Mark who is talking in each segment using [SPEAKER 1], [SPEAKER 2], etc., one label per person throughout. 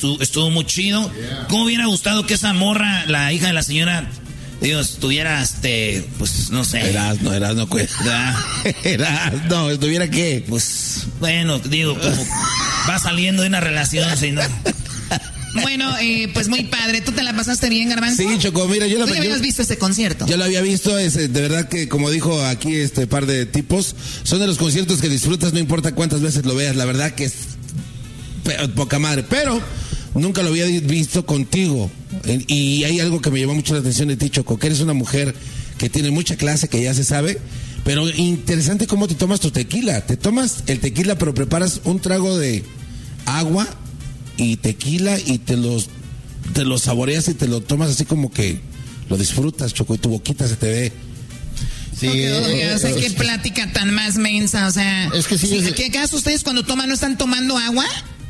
[SPEAKER 1] estuvo muy chido. ¿Cómo hubiera gustado que esa morra, la hija de la señora, Dios, tuviera, pues, no sé.
[SPEAKER 2] Erasno, ¿estuviera qué?
[SPEAKER 1] Pues, bueno, digo, como va saliendo de una relación, así, ¿no?
[SPEAKER 3] Bueno, pues muy padre. ¿Tú te la pasaste bien, Garbanzo?
[SPEAKER 2] Sí, Choco, mira,
[SPEAKER 3] ¿Tú ya habías visto ese concierto?
[SPEAKER 2] Yo lo había visto, de verdad que, como dijo aquí par de tipos, son de los conciertos que disfrutas, no importa cuántas veces lo veas, la verdad que es poca madre, pero nunca lo había visto contigo, y hay algo que me llamó mucho la atención de ti, Choco, que eres una mujer que tiene mucha clase, que ya se sabe, pero interesante cómo te tomas tu tequila. Te tomas el tequila, pero preparas un trago de agua y tequila y te los saboreas y te lo tomas así como que lo disfrutas, Choco, y tu boquita se te ve.
[SPEAKER 3] Sí, o sea, qué plática tan más mensa, o sea,
[SPEAKER 4] es que sí,
[SPEAKER 3] ¿qué acaso ustedes cuando toman no están tomando agua?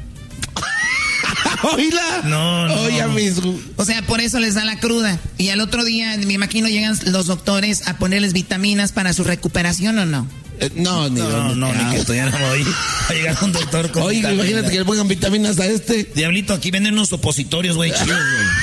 [SPEAKER 2] ¡Oíla!
[SPEAKER 1] No.
[SPEAKER 2] Oye,
[SPEAKER 3] o sea, por eso les da la cruda. Y al otro día, me imagino, llegan los doctores a ponerles vitaminas para su recuperación, ¿o no?
[SPEAKER 1] No, ni que estuviera hoy. Va a llegar un doctor con
[SPEAKER 2] vitaminas. Imagínate que le pongan vitaminas a
[SPEAKER 1] Diablito, aquí venden unos opositorios, güey, chidos,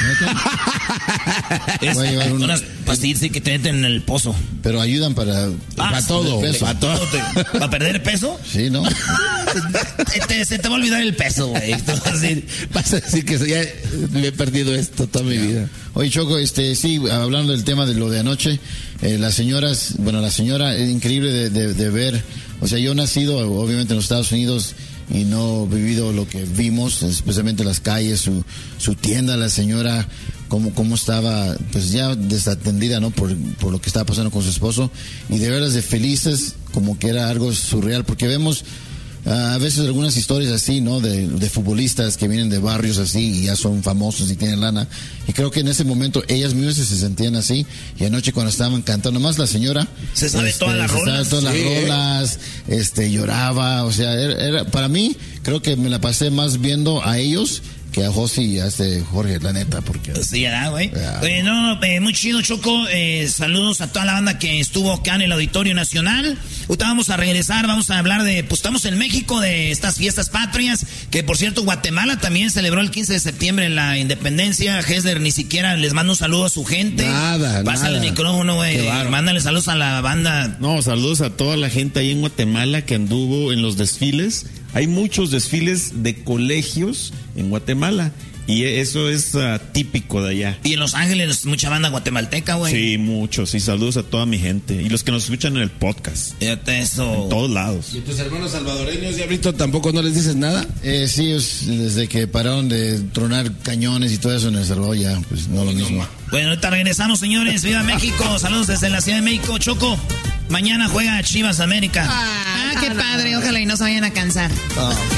[SPEAKER 1] güey. Unas pastillas que te meten en el pozo.
[SPEAKER 4] Pero ayudan para todo.
[SPEAKER 1] ¿Para todo? ¿Para perder peso?
[SPEAKER 4] Sí, ¿no?
[SPEAKER 1] Se te va a olvidar el peso, güey.
[SPEAKER 2] Vas a decir que ya me he perdido esto toda mi vida.
[SPEAKER 4] Oye, Choco, sí, hablando del tema de lo de anoche, la señora es increíble de ver. O sea, yo he nacido obviamente en los Estados Unidos y no he vivido lo que vimos, especialmente las calles, su tienda, la señora, cómo estaba, pues ya desatendida, ¿no? Por lo que estaba pasando con su esposo, y de veras de felices, como que era algo surreal, porque vemos a veces algunas historias así, ¿no? De futbolistas que vienen de barrios así y ya son famosos y tienen lana. Y creo que en ese momento ellas mismas se sentían así. Y anoche cuando estaban cantando, nomás la señora
[SPEAKER 1] se sabe todas las rolas.
[SPEAKER 4] Lloraba. O sea, era para mí, creo que me la pasé más viendo a ellos que a José y a Jorge, la neta, porque...
[SPEAKER 1] Sí, güey. Muy chido, Choco. Saludos a toda la banda que estuvo acá en el Auditorio Nacional. Ahorita vamos a regresar, vamos a hablar pues estamos en México, de estas fiestas patrias, que por cierto, Guatemala también celebró el 15 de septiembre la independencia. Hessler ni siquiera les manda un saludo a su gente. Pásale el micrófono, güey. Mándale saludos a la banda.
[SPEAKER 5] No, saludos a toda la gente ahí en Guatemala que anduvo en los desfiles. Hay muchos desfiles de colegios en Guatemala y eso es típico de allá.
[SPEAKER 1] Y en Los Ángeles mucha banda guatemalteca, güey.
[SPEAKER 5] Sí, muchos. Y saludos a toda mi gente y los que nos escuchan en el podcast.
[SPEAKER 1] Fíjate eso.
[SPEAKER 5] En todos lados.
[SPEAKER 2] ¿Y tus hermanos salvadoreños, Diablito, tampoco no les dices nada?
[SPEAKER 4] Sí, desde que pararon de tronar cañones y todo eso en El Salvador ya, pues no lo mismo.
[SPEAKER 1] Bueno, ahorita regresamos, señores. ¡Viva México! Saludos desde la Ciudad de México. Choco, mañana juega Chivas América.
[SPEAKER 3] Qué padre. Ojalá y no se vayan a cansar.